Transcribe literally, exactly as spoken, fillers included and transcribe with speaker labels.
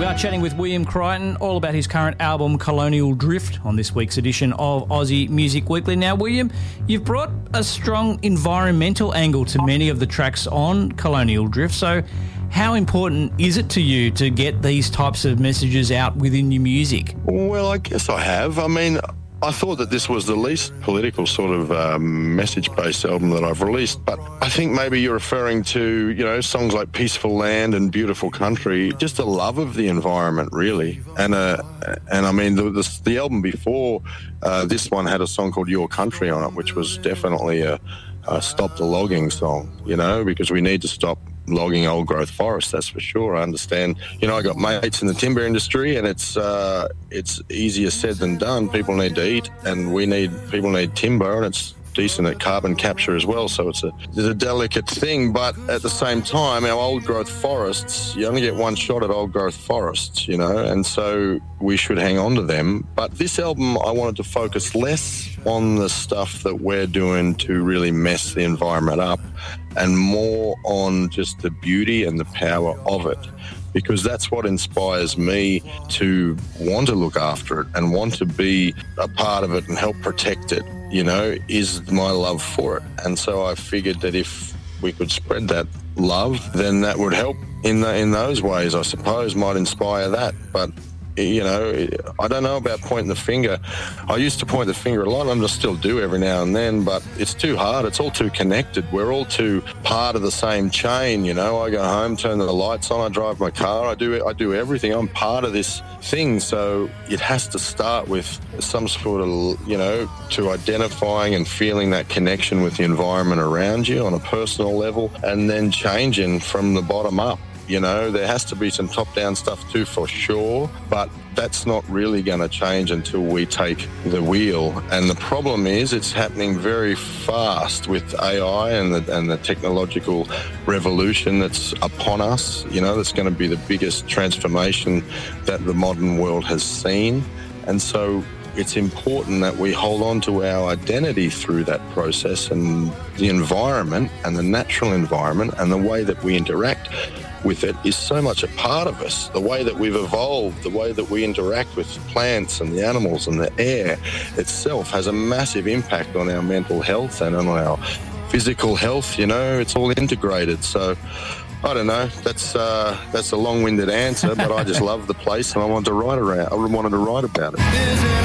Speaker 1: We are chatting with William Crichton all about his current album Colonial Drift on this week's edition of Aussie Music Weekly. Now, William, you've brought a strong environmental angle to many of the tracks on Colonial Drift. So how important is it to you to get these types of messages out within your music?
Speaker 2: Well, I guess I have. I mean, I thought that this was the least political sort of um, message-based album that I've released, but I think maybe you're referring to, you know, songs like Peaceful Land and Beautiful Country, just a love of the environment, really. And uh, and I mean, the, the, the album before uh, this one had a song called Your Country on it, which was definitely a, a stop the logging song, you know, because we need to stop logging old growth forests, that's for sure. I understand, you know, I got mates in the timber industry, and it's uh, it's easier said than done. People need to eat, and we need people need timber, and it's decent at carbon capture as well. So it's a it's a delicate thing, but at the same time, our old growth forests, you only get one shot at old growth forests, you know, and so we should hang on to them. But this album, I wanted to focus less on the stuff that we're doing to really mess the environment up, and more on just the beauty and the power of it, because that's what inspires me to want to look after it and want to be a part of it and help protect it, you know, is my love for it. And so I figured that if we could spread that love, then that would help in the, in those ways, I suppose, might inspire that. But you know, I don't know about pointing the finger. I used to point the finger a lot, and I still do every now and then, but it's too hard. It's all too connected. We're all too part of the same chain, you know. I go home, turn the lights on, I drive my car, I do I do everything. I'm part of this thing, so it has to start with some sort of, you know, to identifying and feeling that connection with the environment around you on a personal level, and then changing from the bottom up. You know, there has to be some top-down stuff too, for sure, but that's not really going to change until we take the wheel. And the problem is it's happening very fast with A I and the, and the technological revolution that's upon us. You know, that's going to be the biggest transformation that the modern world has seen. And so it's important that we hold on to our identity through that process, and the environment and the natural environment and the way that we interact with it is so much a part of us. The way that we've evolved, the way that we interact with plants and the animals and the air itself has a massive impact on our mental health and on our physical health. You know, it's all integrated. So I don't know. That's uh, that's a long-winded answer, but I just love the place, and I wanted to write around. I wanted to write about it.